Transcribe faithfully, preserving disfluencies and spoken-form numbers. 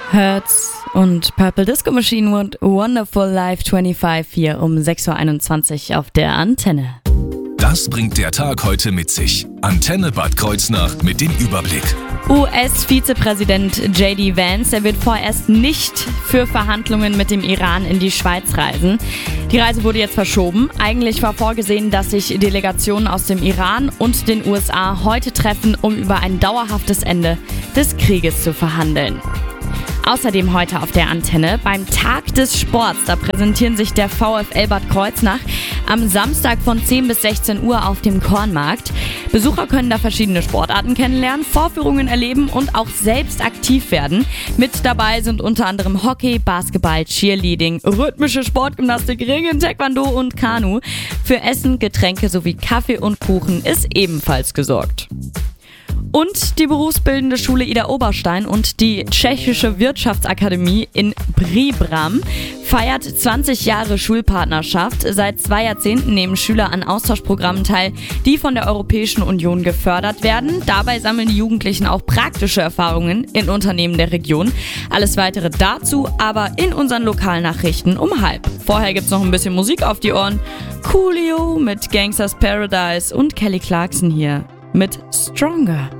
Hertz und Purple Disco Machine und Wonderful Life fünfundzwanzig hier um sechs Uhr einundzwanzig auf der Antenne. Das bringt der Tag heute mit sich. Antenne Bad Kreuznach mit dem Überblick. U S-Vizepräsident J D Vance, der wird vorerst nicht für Verhandlungen mit dem Iran in die Schweiz reisen. Die Reise wurde jetzt verschoben. Eigentlich war vorgesehen, dass sich Delegationen aus dem Iran und den U S A heute treffen, um über ein dauerhaftes Ende des Krieges zu verhandeln. Außerdem heute auf der Antenne beim Tag des Sports. Da präsentieren sich der VfL Bad Kreuznach am Samstag von zehn bis sechzehn Uhr auf dem Kornmarkt. Besucher können da verschiedene Sportarten kennenlernen, Vorführungen erleben und auch selbst aktiv werden. Mit dabei sind unter anderem Hockey, Basketball, Cheerleading, rhythmische Sportgymnastik, Ringen, Taekwondo und Kanu. Für Essen, Getränke sowie Kaffee und Kuchen ist ebenfalls gesorgt. Und die berufsbildende Schule Ida Oberstein und die Tschechische Wirtschaftsakademie in Příbram feiert zwanzig Jahre Schulpartnerschaft. Seit zwei Jahrzehnten nehmen Schüler an Austauschprogrammen teil, die von der Europäischen Union gefördert werden. Dabei sammeln die Jugendlichen auch praktische Erfahrungen in Unternehmen der Region. Alles Weitere dazu aber in unseren Lokalnachrichten um halb. Vorher gibt's noch ein bisschen Musik auf die Ohren. Coolio mit Gangsters Paradise und Kelly Clarkson hier mit Stronger.